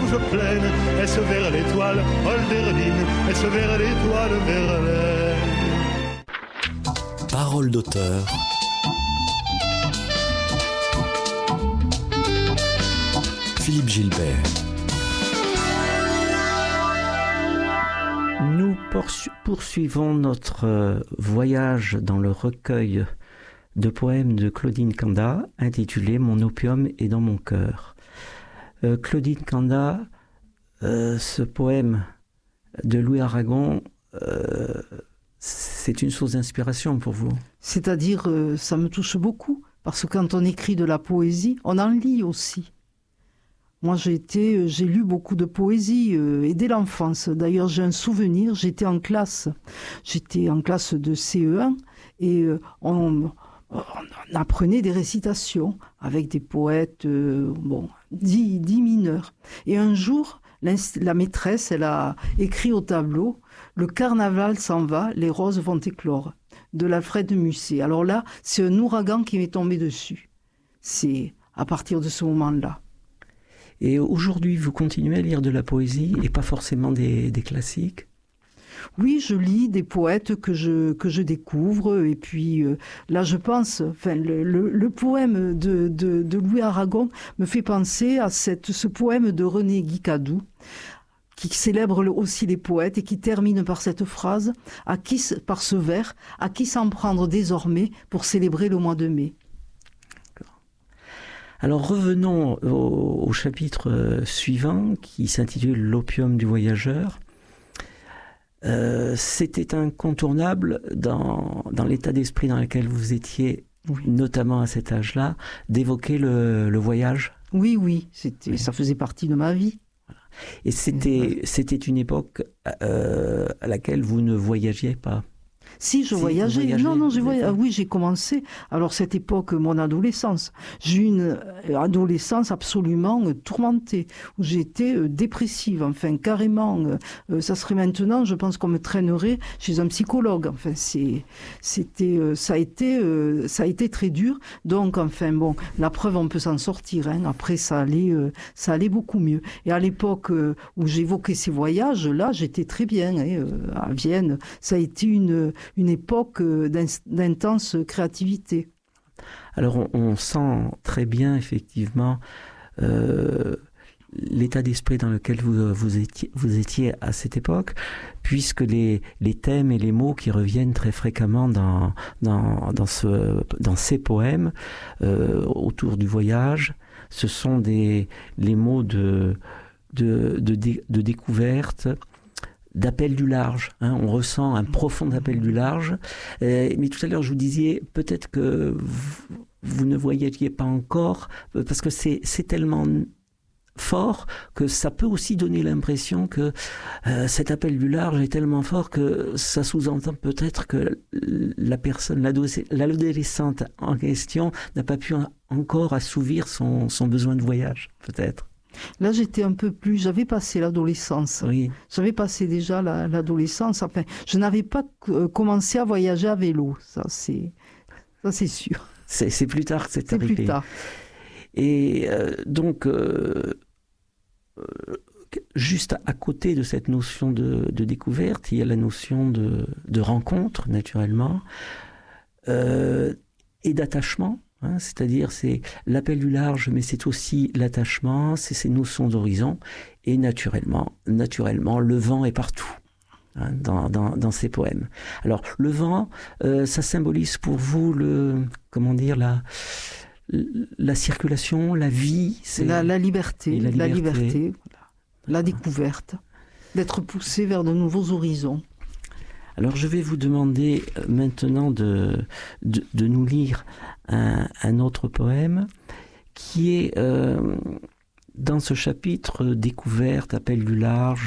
douce plaine, est-ce vers l'étoile Holderdine, est-ce vers l'étoile Verlaine? Parole d'auteur. Philippe Gilbert. Nous poursuivons notre voyage dans le recueil de poèmes de Claudine Kanda, intitulé « Mon opium est dans mon cœur ». Claudine Kanda, ce poème de Louis Aragon, c'est une source d'inspiration pour vous? C'est-à-dire, ça me touche beaucoup, parce que quand on écrit de la poésie, on en lit aussi. Moi, j'ai lu beaucoup de poésie, et dès l'enfance. D'ailleurs, j'ai un souvenir, j'étais en classe de CE1, et on apprenait des récitations avec des poètes, dits mineurs. Et un jour, la maîtresse, elle a écrit au tableau « Le carnaval s'en va, les roses vont éclore » de l'Alfred de Musset. Alors là, c'est un ouragan qui m'est tombé dessus. C'est à partir de ce moment-là. Et aujourd'hui, vous continuez à lire de la poésie et pas forcément des classiques? Oui, je lis des poètes que je découvre. Et puis là, je pense, le poème de Louis Aragon me fait penser à ce poème de René Guicadou, qui célèbre aussi les poètes et qui termine par cette phrase, par ce vers, à qui s'en prendre désormais pour célébrer le mois de mai. Alors revenons au chapitre suivant qui s'intitule « L'opium du voyageur ». C'était incontournable dans l'état d'esprit dans lequel vous étiez, notamment à cet âge-là, d'évoquer le voyage. Oui, ça faisait partie de ma vie. Et c'était une époque à laquelle vous ne voyagiez pas. Si, je voyageais. Oui, j'ai commencé. Alors, cette époque, mon adolescence. J'ai eu une adolescence absolument tourmentée, où j'étais dépressive, enfin, carrément. Ça serait maintenant, je pense qu'on me traînerait chez un psychologue. Enfin, ça a été très dur. Donc, enfin, bon, la preuve, on peut s'en sortir. Hein. Après, ça allait beaucoup mieux. Et à l'époque où j'évoquais ces voyages-là, j'étais très bien. Hein, à Vienne, ça a été une époque d'intense créativité. Alors on sent très bien effectivement l'état d'esprit dans lequel vous étiez à cette époque, puisque les thèmes et les mots qui reviennent très fréquemment dans ces poèmes autour du voyage, ce sont les mots de découverte, d'appel du large. Hein, on ressent un profond appel du large. Mais tout à l'heure, je vous disais, peut-être que vous ne voyagiez pas encore, parce que c'est tellement fort que ça peut aussi donner l'impression que cet appel du large est tellement fort que ça sous-entend peut-être que la personne, l'adolescente en question n'a pas pu encore assouvir son besoin de voyage, peut-être. Là, j'avais passé l'adolescence. Oui. J'avais passé déjà l'adolescence. Enfin, je n'avais pas commencé à voyager à vélo. Ça, c'est sûr. C'est plus tard que c'est arrivé. C'est plus tard. Et donc, juste à côté de cette notion de découverte, il y a la notion de rencontre, naturellement, et d'attachement. Hein, c'est-à-dire, c'est l'appel du large, mais c'est aussi l'attachement, c'est ces notions d'horizon. Et naturellement, le vent est partout, hein, dans ces poèmes. Alors, le vent, ça symbolise pour vous la circulation, la vie, c'est la liberté, la découverte, d'être poussé vers de nouveaux horizons. Alors je vais vous demander maintenant de nous lire un autre poème qui est dans ce chapitre découverte, appel du large,